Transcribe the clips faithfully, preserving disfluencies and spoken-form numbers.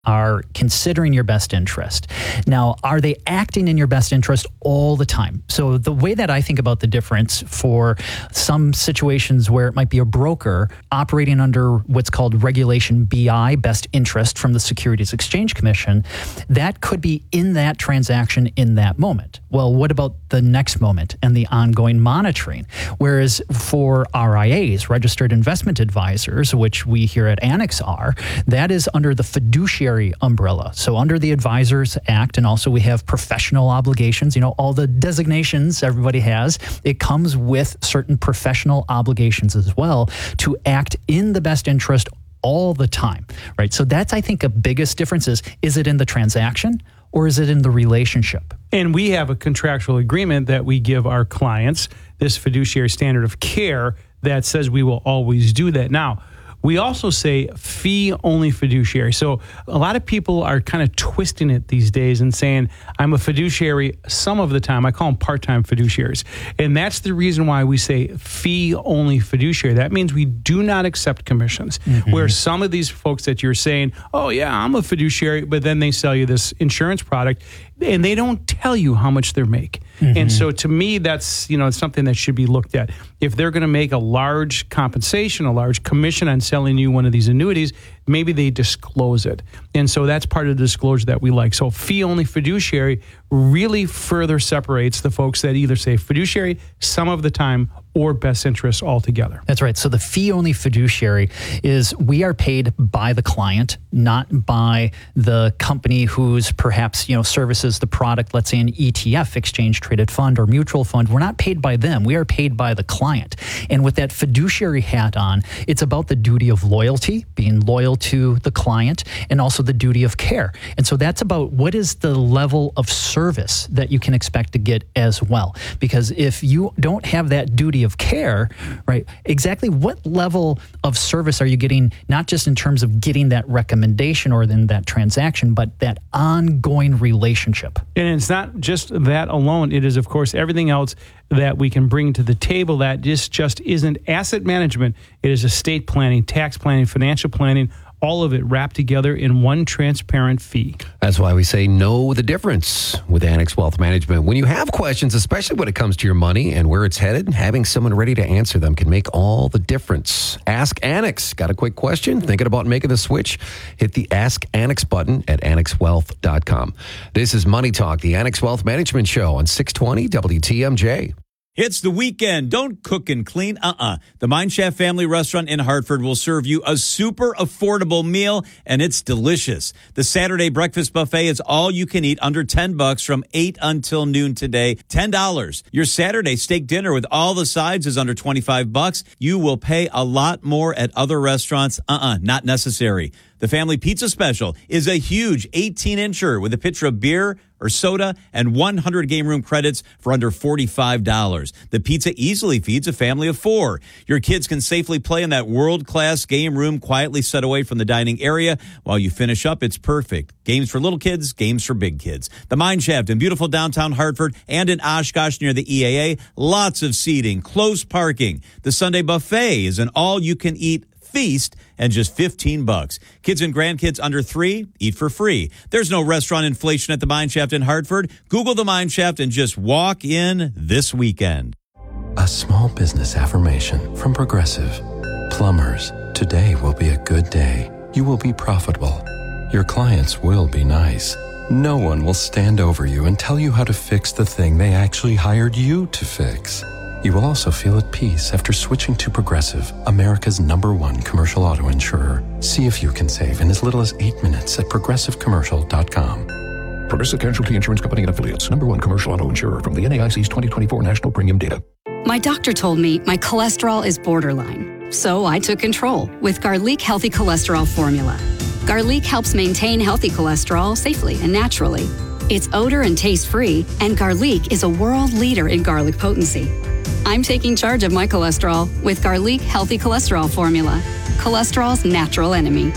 are considering your best interest. Now, are they acting in your best interest all the time? So the way that I think about the difference for some situations where it might be a broker operating under what's called Regulation B I, best interest from the Securities Exchange Commission, that could be in that transaction in that moment. Well, what about the next moment and the ongoing monitoring? Whereas for R I As, registered investment advisors, which we here at Annex are, that is under the fiduciary umbrella. So under the Advisors Act, and also we have professional obligations, you know, all the designations everybody has, it comes with certain professional obligations as well to act in the best interest all the time, right? So that's, I think, a biggest difference is, is it in the transaction or is it in the relationship? And we have a contractual agreement that we give our clients, this fiduciary standard of care that says we will always do that. Now, we also say fee-only fiduciary. So a lot of people are kind of twisting it these days and saying, I'm a fiduciary some of the time. I call them part-time fiduciaries. And that's the reason why we say fee-only fiduciary. That means we do not accept commissions. Mm-hmm. Where some of these folks that you're saying, oh, yeah, I'm a fiduciary, but then they sell you this insurance product, and they don't tell you how much they make. Mm-hmm. And so to me, that's, you know, it's something that should be looked at. If they're going to make a large compensation, a large commission on selling you one of these annuities, maybe they disclose it. And so that's part of the disclosure that we like. So fee-only fiduciary really further separates the folks that either say fiduciary some of the time or best interest altogether. That's right. So the fee-only fiduciary is we are paid by the client, not by the company who's perhaps, you know, services the product, let's say an E T F, exchange traded fund or mutual fund. We're not paid by them. We are paid by the client. And with that fiduciary hat on, it's about the duty of loyalty, being loyal to the client, and also the duty of care. And so that's about what is the level of service that you can expect to get as well. Because if you don't have that duty of care, right, exactly what level of service are you getting, not just in terms of getting that recommendation or then that transaction, but that ongoing relationship? And it's not just that alone. It is, of course, everything else that we can bring to the table that just, just isn't asset management. It is estate planning, tax planning, financial planning, all of it wrapped together in one transparent fee. That's why we say know the difference with Annex Wealth Management. When you have questions, especially when it comes to your money and where it's headed, having someone ready to answer them can make all the difference. Ask Annex. Got a quick question? Thinking about making the switch? Hit the Ask Annex button at annex wealth dot com. This is Money Talk, the Annex Wealth Management Show on six twenty W T M J. It's the weekend. Don't cook and clean. Uh-uh. The Mind Chef Family Restaurant in Hartford will serve you a super affordable meal, and it's delicious. The Saturday breakfast buffet is all you can eat under ten bucks from eight until noon today. ten dollars. Your Saturday steak dinner with all the sides is under twenty-five bucks. You will pay a lot more at other restaurants. Uh-uh. Not necessary. The family pizza special is a huge eighteen-incher with a pitcher of beer or soda and one hundred game room credits for under forty-five dollars. The pizza easily feeds a family of four. Your kids can safely play in that world-class game room quietly set away from the dining area. While you finish up, it's perfect. Games for little kids, games for big kids. The Mine Shaft in beautiful downtown Hartford and in Oshkosh near the E A A. Lots of seating, close parking. The Sunday buffet is an all-you-can-eat feast and just fifteen bucks. Kids and grandkids under three, eat for free. There's no restaurant inflation at the Mine Shaft in Hartford. Google the Mine Shaft and just walk in this weekend. A small business affirmation from Progressive. Plumbers, today will be a good day. You will be profitable. Your clients will be nice. No one will stand over you and tell you how to fix the thing they actually hired you to fix. You will also feel at peace after switching to Progressive, America's number one commercial auto insurer. See if you can save in as little as eight minutes at progressive commercial dot com. Progressive Casualty Insurance Company and Affiliates. Number one commercial auto insurer from the N A I C's twenty twenty-four National Premium Data. My doctor told me my cholesterol is borderline. So I took control with Garlic Healthy Cholesterol Formula. Garlic helps maintain healthy cholesterol safely and naturally. It's odor and taste-free, and Garlic is a world leader in garlic potency. I'm taking charge of my cholesterol with Garlic Healthy Cholesterol Formula, cholesterol's natural enemy.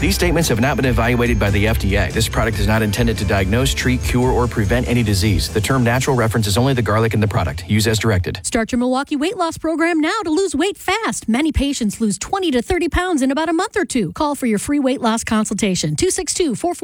These statements have not been evaluated by the F D A. This product is not intended to diagnose, treat, cure, or prevent any disease. The term natural references only the garlic in the product. Use as directed. Start your Milwaukee weight loss program now to lose weight fast. Many patients lose twenty to thirty pounds in about a month or two. Call for your free weight loss consultation. two six two, four four